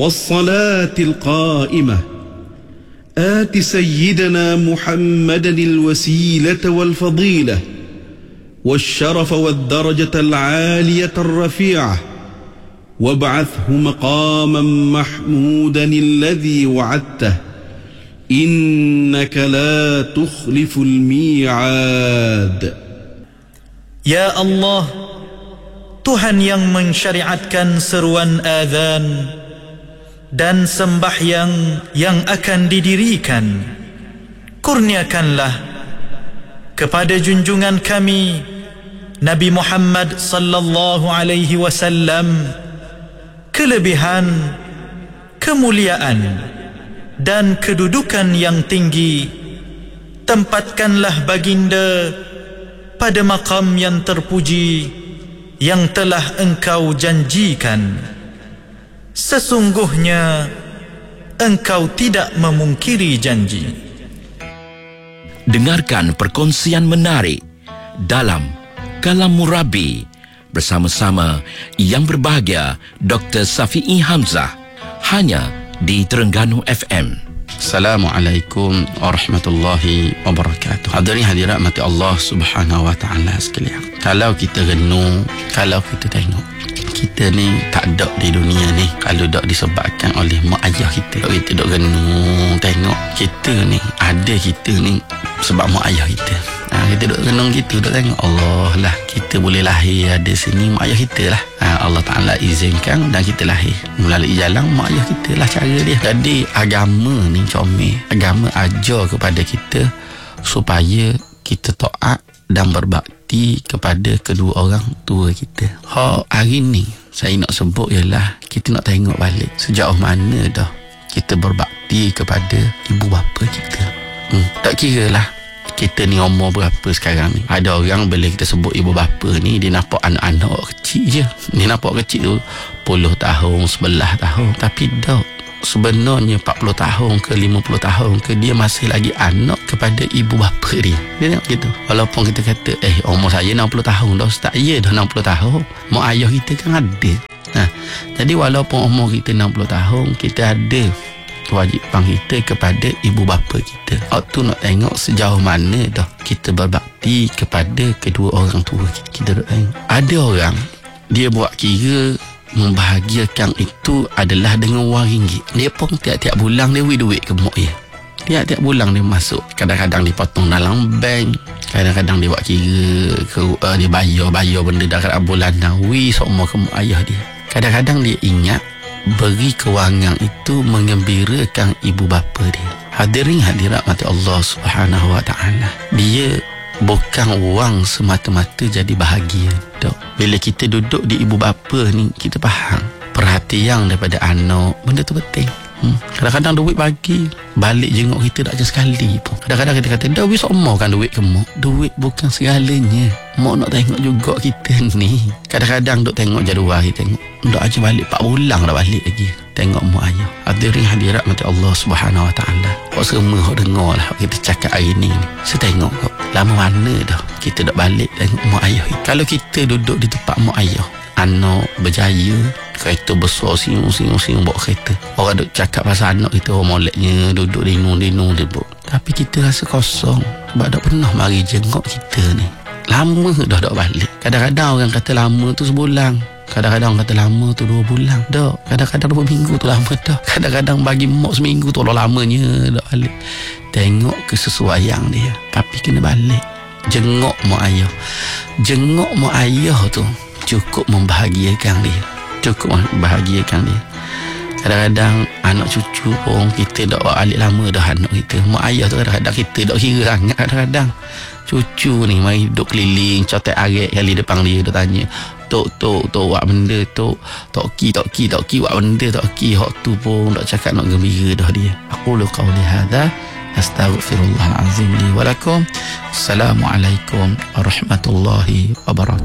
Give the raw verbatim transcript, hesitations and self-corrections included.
والصلاة القائمة آت سيدنا محمدا الوسيلة والفضيلة والشرف والدرجة العالية الرفيعة وابعثه مقاما محمودا الذي وعدته إنك لا تخلف الميعاد. Ya Allah, Tuhan yang mensyariatkan seruan azan dan sembahyang yang akan didirikan, kurniakanlah kepada junjungan kami Nabi Muhammad sallallahu alaihi wasallam kelebihan, kemuliaan dan kedudukan yang tinggi. Tempatkanlah baginda pada maqam yang terpuji yang telah engkau janjikan. Sesungguhnya engkau tidak memungkiri janji. Dengarkan perkongsian menarik dalam Kalam Murabi bersama-sama yang berbahagia Doktor Safi'i Hamzah, hanya di Terengganu F M. Assalamualaikum warahmatullahi wabarakatuh. Hadirin hadirat mati Allah Subhanahu wa taala sekalian. Kalau kita renung, kalau kita tengok, kita ni tak ada di dunia ni kalau tak disebabkan oleh mak ayah kita. Kalau kita dok renung tengok, kita ni ada kita ni sebab mak ayah kita. Ha, kita duk renung gitu, duk tengok Allah lah, kita boleh lahir ada sini mak ayah kita lah. Ha, Allah Ta'ala izinkan dan kita lahir melalui jalan mak ayah kita lah cara dia. Jadi agama ni comel, agama ajar kepada kita supaya kita taat dan berbakti kepada kedua orang tua kita. Ha, hari ni saya nak sebut ialah kita nak tengok balik sejauh mana dah kita berbakti kepada ibu bapa kita. Hmm, tak kira lah kita ni umur berapa sekarang ni. Ada orang bila kita sebut ibu bapa ni, dia nampak anak-anak kecil je. Dia nampak kecil tu sepuluh tahun, sebelas tahun. Tapi tak, sebenarnya empat puluh tahun ke lima puluh tahun ke, dia masih lagi anak kepada ibu bapa dia. Dia tengok gitu. Walaupun kita kata eh umur saya enam puluh tahun dah Ustaz. Ya dah enam puluh tahun, mak ayah kita kan ada. Nah, jadi walaupun umur kita enam puluh tahun, kita ada kewajipan kita kepada ibu bapa kita. Waktu nak tengok sejauh mana dah kita berbakti kepada kedua orang tua kita. Kita nak tengok. Ada orang dia buat kira membahagiakan itu adalah dengan wang ringgit. Dia pun tiap-tiap bulan dia beri duit ke mak dia. Tiap-tiap bulan dia masuk. Kadang-kadang dia potong dalam bank, kadang-kadang dia buat kira ke, uh, dia bayar-bayar benda dalam bulanan wi semua ke mak ayah dia. Kadang-kadang dia ingat beri kewangan itu mengembirakan ibu bapa dia. Hadirin hadirat mati Allah Subhanahu wa taala. Dia bukan wang semata-mata jadi bahagia. Tak. Bila kita duduk di ibu bapa ni, kita faham perhatian daripada anak benda tu penting. Hmm. Kadang-kadang duit bagi balik jenguk kita tak je sekali pun. Kadang-kadang kita kata dah wis semua kan duit ke mak. Duit bukan segalanya. Mak nak tengok juga kita ni. Kadang-kadang duk tengok jadual kita tengok dah aja balik empat bulan dah balik lagi tengok mak ayah. Hadirin hadirat mati Allah Subhanahu wa taala. Kau semua hok dengar lah kita cakap hari ni. Saya tengok kau lama mana dah kita dak balik tengok mak ayah. Kalau kita duduk di tempat mak ayah, anak berjaya, kereta besar siung-siung-siung bawa kereta, orang duk cakap pasal anak kita, orang moleknya duduk linung-linung dia buat. Tapi kita rasa kosong sebab tak pernah mari jenguk kita ni. Lama dah tak balik. Kadang-kadang orang kata lama tu sebulan, kadang-kadang kata lama tu dua bulan. Tak, kadang-kadang dua minggu tu lama dah. Kadang-kadang bagi mak seminggu tu lah lamanya tak balik. Tengok kesesuaian dia, tapi kena balik jenguk mak ayah. Jenguk mak ayah tu cukup membahagiakan dia, cukup membahagiakan dia. Kadang-kadang anak cucu pun kita dah balik lama dah anak kita. Mak ayah tu kadang-kadang kita dah kira sangat. Kadang-kadang cucu ni mari duduk keliling cotek arik kali depan dia, dia tanya tok tok tok buat benda tok tok ki tok ki tok ki buat benda tok ki hok tu pun dak cakap nak gembira dah dia. Aku lu qauli hadza astaghfirullahalazim li wa lakum. Assalamualaikum warahmatullahi wabarakatuh.